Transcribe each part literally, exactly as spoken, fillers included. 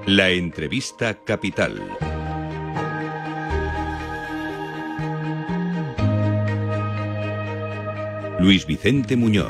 La entrevista capital. Luis Vicente Muñoz.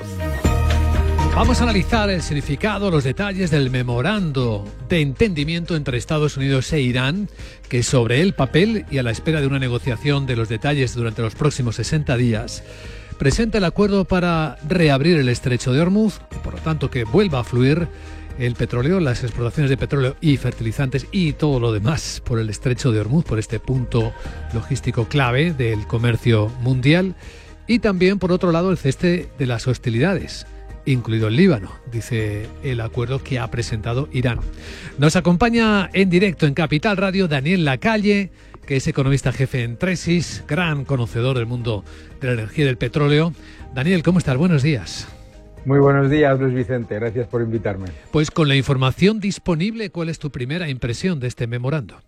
Vamos a analizar el significado, los detalles del memorando de entendimiento entre Estados Unidos e Irán, que sobre el papel y a la espera de una negociación de los detalles durante los próximos sesenta días, presenta el acuerdo para reabrir el estrecho de Hormuz, y por lo tanto que vuelva a fluir el petróleo, las exportaciones de petróleo y fertilizantes y todo lo demás por el estrecho de Hormuz, por este punto logístico clave del comercio mundial, y también, por otro lado, el cese de las hostilidades, incluido el Líbano, dice el acuerdo que ha presentado Irán. Nos acompaña en directo en Capital Radio Daniel Lacalle, que es economista jefe en Tresis, gran conocedor del mundo de la energía y del petróleo. Daniel, ¿cómo estás? Buenos días. Muy buenos días, Luis Vicente. Gracias por invitarme. Pues con la información disponible, ¿cuál es tu primera impresión de este memorando?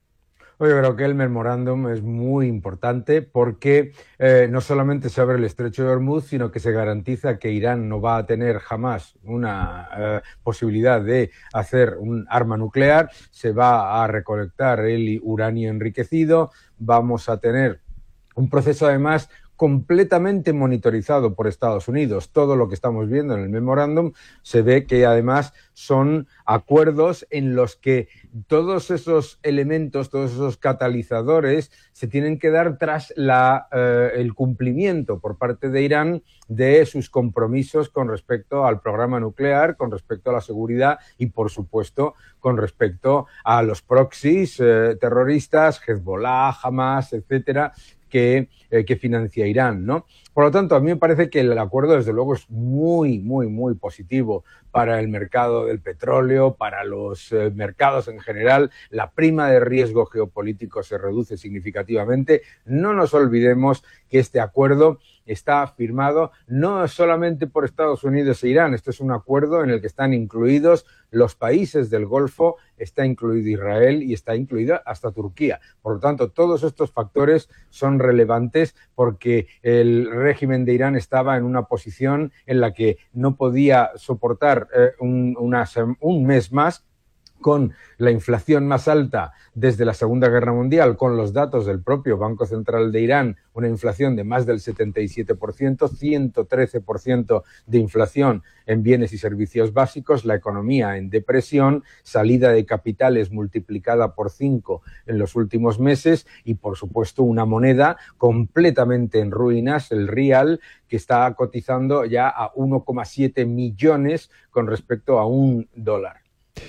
Yo creo que el memorándum es muy importante porque eh, no solamente se abre el estrecho de Hormuz, sino que se garantiza que Irán no va a tener jamás una eh, posibilidad de hacer un arma nuclear, se va a recolectar el uranio enriquecido, vamos a tener un proceso además completamente monitorizado por Estados Unidos. Todo lo que estamos viendo en el memorándum se ve que además son acuerdos en los que todos esos elementos, todos esos catalizadores se tienen que dar tras la, eh, el cumplimiento por parte de Irán de sus compromisos con respecto al programa nuclear, con respecto a la seguridad y, por supuesto, con respecto a los proxies eh, terroristas, Hezbollah, Hamas, etcétera, que, eh, que financia Irán, ¿no? Por lo tanto, a mí me parece que el acuerdo, desde luego, es muy, muy, muy positivo para el mercado del petróleo, para los eh, mercados en general. La prima de riesgo geopolítico se reduce significativamente. No nos olvidemos que este acuerdo está firmado no solamente por Estados Unidos e Irán. Este es un acuerdo en el que están incluidos los países del Golfo, está incluido Israel y está incluida hasta Turquía. Por lo tanto, todos estos factores son relevantes porque el régimen de Irán estaba en una posición en la que no podía soportar eh, un, una, un mes más con la inflación más alta desde la Segunda Guerra Mundial, con los datos del propio Banco Central de Irán, una inflación de más del setenta y siete por ciento, ciento trece por ciento de inflación en bienes y servicios básicos, la economía en depresión, salida de capitales multiplicada por cinco en los últimos meses y, por supuesto, una moneda completamente en ruinas, el rial, que está cotizando ya a uno coma siete millones con respecto a un dólar.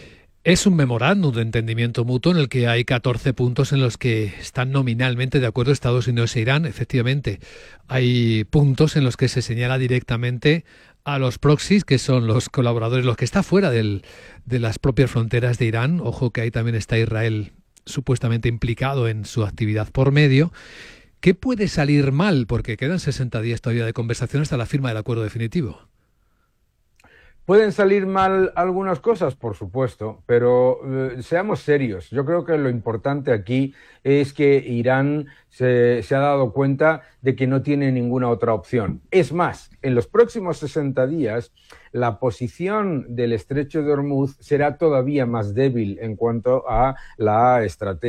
Es un memorándum de entendimiento mutuo en el que hay catorce puntos en los que están nominalmente de acuerdo Estados Unidos e Irán. Efectivamente, hay puntos en los que se señala directamente a los proxies, que son los colaboradores, los que están fuera del, de las propias fronteras de Irán. Ojo que ahí también está Israel supuestamente implicado en su actividad por medio. ¿Qué puede salir mal? Porque quedan sesenta días todavía de conversación hasta la firma del acuerdo definitivo. ¿Pueden salir mal algunas cosas? Por supuesto, pero eh, seamos serios. Yo creo que lo importante aquí es que Irán se, se ha dado cuenta de que no tiene ninguna otra opción. Es más, en los próximos sesenta días, la posición del estrecho de Hormuz será todavía más débil en cuanto a la estrategia